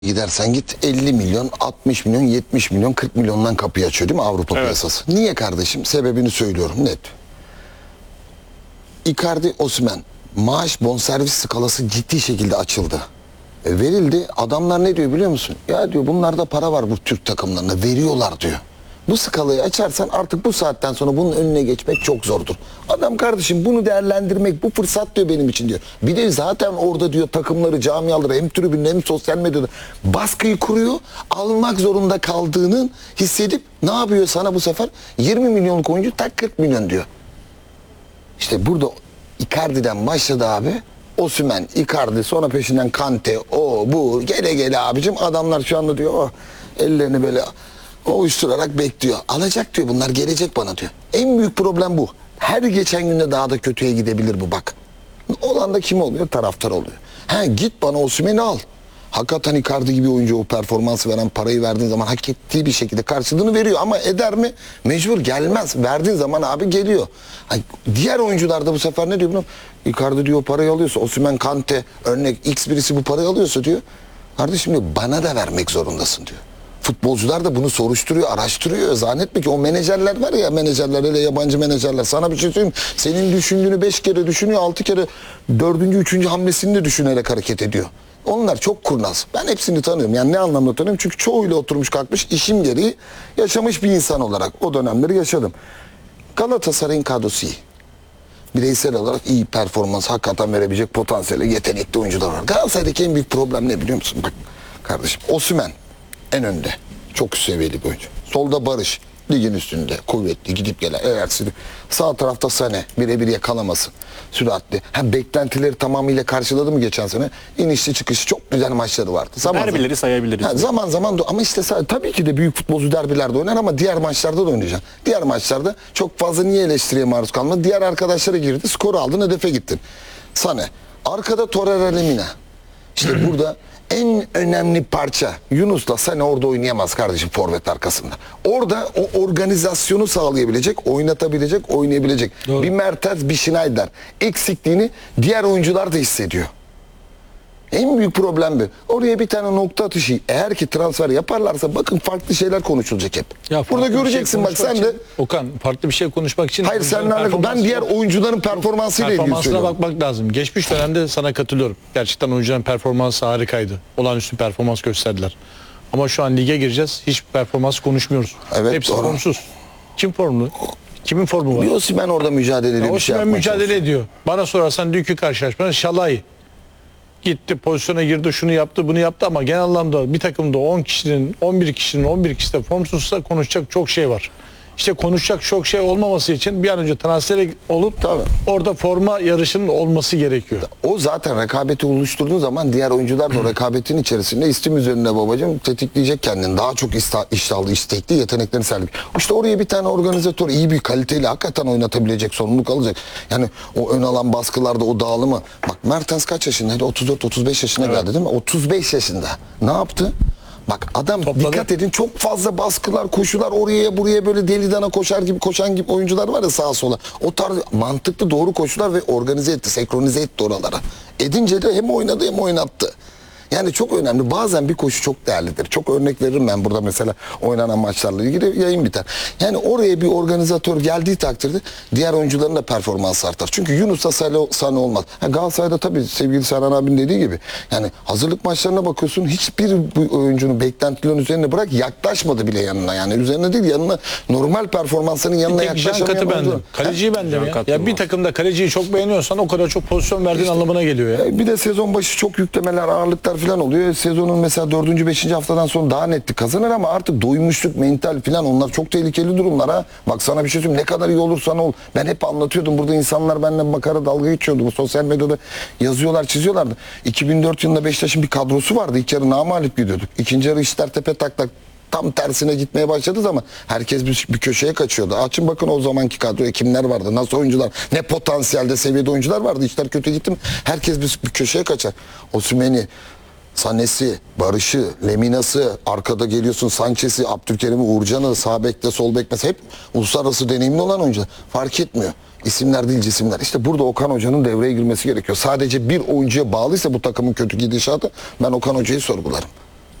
Gidersen git 50 milyon, 60 milyon, 70 milyon, 40 milyondan kapıyı açıyor değil mi Avrupa piyasası? Niye kardeşim? Sebebini söylüyorum net. Icardi, Osimhen maaş bonservis skalası ciddi şekilde açıldı. Verildi. Adamlar ne diyor biliyor musun? Ya diyor bunlarda para var bu Türk takımlarına. Veriyorlar diyor. Bu skalayı açarsan artık bu saatten sonra bunun önüne geçmek çok zordur. Adam kardeşim bunu değerlendirmek bu fırsat diyor benim için diyor. Bir de zaten orada diyor takımları, camiaları hem tribünde hem sosyal medyada baskıyı kuruyor. Almak zorunda kaldığını hissedip ne yapıyor sana bu sefer? 20 milyonluk oyuncu tak 40 milyon diyor. İşte burada Icardi'den başladı abi. Osimhen, Icardi, sonra peşinden Kante, o bu gele gele abicim adamlar şu anda diyor ellerini böyle ovuşturarak bekliyor. Alacak diyor bunlar gelecek bana diyor. En büyük problem bu. Her geçen günde daha da kötüye gidebilir bu bak. Olan da kim oluyor? Taraftar oluyor. Git bana Osimhen'i al. Hakikaten Icardi gibi oyuncu o performansı veren parayı verdiğin zaman hak ettiği bir şekilde karşılığını veriyor. Ama eder mi? Mecbur gelmez. Verdiğin zaman abi geliyor. Diğer oyuncular da bu sefer ne diyor? Bunu? Icardi diyor parayı alıyorsa, Osimhen, Kante örnek X birisi bu parayı alıyorsa diyor. Kardeşim diyor bana da vermek zorundasın diyor. Futbolcular da bunu soruşturuyor, araştırıyor. Zannetme ki o menajerler var ya, menajerler hele yabancı menajerler. Sana bir şey söyleyeyim. Senin düşündüğünü 5 kere düşünüyor, 6 kere 4. 3. hamlesini de düşünerek hareket ediyor. Onlar çok kurnaz. Ben hepsini tanıyorum. Yani ne anlamda tanıyorum? Çünkü çoğuyla oturmuş kalkmış işim gereği yaşamış bir insan olarak o dönemleri yaşadım. Galatasaray'ın kadrosu iyi. Bireysel olarak iyi performans hakikaten verebilecek potansiyeli, yetenekli oyuncular var. Galatasaray'daki en büyük problem ne biliyor musun? Bak kardeşim Osimhen en önde. Çok üst seviyeli bir oyuncu. Solda Barış. Ligin üstünde. Kuvvetli. Gidip gelen. Sağ tarafta Sané. Birebir yakalamasın. Süratli. Beklentileri tamamıyla karşıladı mı geçen sene? İnişli çıkışlı çok güzel maçları vardı. Derbileri sayabiliriz. Zaman zaman ama işte tabii ki de büyük futbolcu derbilerde oynar ama diğer maçlarda da oynayacak. Diğer maçlarda çok fazla niye eleştiriye maruz kalmadı? Diğer arkadaşlara girdi. Skoru aldın. Hedefe gittin. Sané. Arkada Torreira, Lemina. İşte burada en önemli parça Yunus'la sen orada oynayamaz kardeşim forvet arkasında. Orada o organizasyonu sağlayabilecek, oynatabilecek, oynayabilecek. Doğru. Bir Mertens, bir Schneider eksikliğini diğer oyuncular da hissediyor. En büyük problem bu. Oraya bir tane nokta atışı eğer ki transfer yaparlarsa bakın farklı şeyler konuşulacak hep. Burada göreceksin bak sen de. Okan farklı bir şey konuşmak için. Hayır seninle ben diğer oyuncuların performansıyla ilgili söylüyorum. Bakmak lazım. Geçmiş dönemde sana katılıyorum. Gerçekten oyuncuların performansı harikaydı. Olağanüstü performans gösterdiler. Ama şu an lige gireceğiz. Hiç performans konuşmuyoruz. Evet, hepsi doğru. formsuz. Kim formlu? Kimin formu var? Osimhen orada mücadele ediyor. Osimhen mücadele ediyor. Bana sorarsan dünkü karşılaşma Şalay. Gitti pozisyona girdi şunu yaptı bunu yaptı ama genel anlamda bir takımda 10 kişinin 11 kişinin 11 kişi de formsuzsa konuşacak çok şey var. İşte konuşacak çok şey olmaması için bir an önce transfere olup orada forma yarışının olması gerekiyor. O zaten rekabeti oluşturduğu zaman diğer oyuncular da o rekabetin içerisinde istim üzerinde babacığım tetikleyecek kendini. Daha çok iştahlı, istekli yeteneklerini sergileyecek. İşte oraya bir tane organizatör iyi bir kaliteyle hakikaten oynatabilecek, sorumluluk alacak. Yani o ön alan baskılarda o dağılımı. Bak Mertens kaç yaşındaydı? 34-35 yaşına geldi değil mi? 35 yaşında. Ne yaptı? Bak adam topladı. Dikkat edin çok fazla baskılar, koşular oraya buraya böyle deli dana koşan gibi oyuncular var ya sağa sola. O tarz mantıklı doğru koşular ve organize etti, senkronize etti oralara. Edince de hem oynadı hem oynattı. Yani çok önemli. Bazen bir koşu çok değerlidir. Çok örnek veririm ben burada mesela oynanan maçlarla ilgili yayın biter. Yani oraya bir organizatör geldiği takdirde diğer oyuncuların da performansı artar. Çünkü Yunus'ta Sané olmaz. Galatasaray'da tabii sevgili Serhan abinin dediği gibi yani hazırlık maçlarına bakıyorsun hiçbir oyuncunun beklentilerin üzerine bırak yaklaşmadı bile yanına. Yani üzerine değil yanına normal performansının yanına yaklaşamayan oyuncu. Kaleciyi ben de mi ya? Ya bir takımda kaleciyi çok beğeniyorsan o kadar çok pozisyon verdiğin anlamına geliyor ya. Bir de sezon başı çok yüklemeler, ağırlıklar falan oluyor. Sezonun mesela 4. 5. haftadan sonra daha netlik kazanır ama artık doymuşluk, mental falan onlar çok tehlikeli durumlar ha. Bak sana bir şey söyleyeyim ne kadar iyi olursan ol. Ben hep anlatıyordum. Burada insanlar benimle makara dalga geçiyordu. Bu sosyal medyada yazıyorlar, çiziyorlardı. 2004 yılında Beşiktaş'ın bir kadrosu vardı. İlk yarı namağlup gidiyorduk. İkinci yarı işler tepe taklak tam tersine gitmeye başladı ama herkes bir köşeye kaçıyordu. Açın bakın o zamanki kadroya kimler vardı, nasıl oyuncular, ne potansiyelde seviyede oyuncular vardı. İşler kötü gitti mi herkes bir köşeye kaçar. Osimhen'i, Sané'si, Barış'ı, Lemina'sı, arkada geliyorsun Sanchez'i, Abdülkerim'i, Uğurcan'ı, sağ bekle, sol bekle hep uluslararası deneyimli olan oyuncular. Fark etmiyor. İsimler değil cisimler. İşte burada Okan Hoca'nın devreye girmesi gerekiyor. Sadece bir oyuncuya bağlıysa bu takımın kötü gidişatı ben Okan Hoca'yı sorgularım.